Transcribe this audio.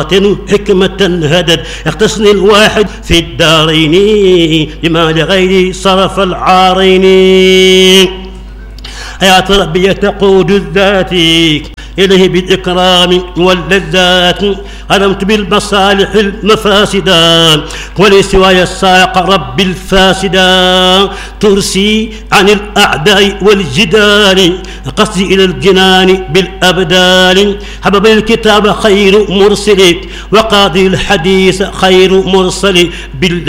حكمة هدد يختصني الواحد في الدارين بما لغيري صرف العارين. حياة ربي تقود الذات إليه بالإكرام واللذات. علمت بالمصالح المفاسدا ولسواي الساق رب الفاسدا. ترسي عن الأعداء والجدال قصدي إلى الجنان بالأبدال. حبب الكتاب خير مرسل وقاضي الحديث خير مرسل بالله